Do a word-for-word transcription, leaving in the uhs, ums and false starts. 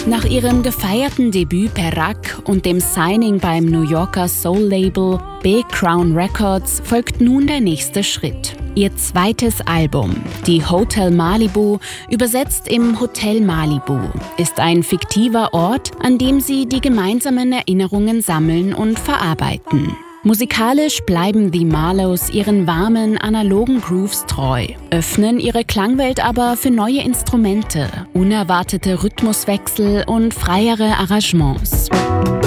Nach ihrem gefeierten Debüt Perrac und dem Signing beim New Yorker Soul-Label Big Crown Records folgt nun der nächste Schritt. Ihr zweites Album, die Hotel Malibu, übersetzt im Hotel Malibu, ist ein fiktiver Ort, an dem sie die gemeinsamen Erinnerungen sammeln und verarbeiten. Musikalisch bleiben The Marlows ihren warmen, analogen Grooves treu, öffnen ihre Klangwelt aber für neue Instrumente, unerwartete Rhythmuswechsel und freiere Arrangements.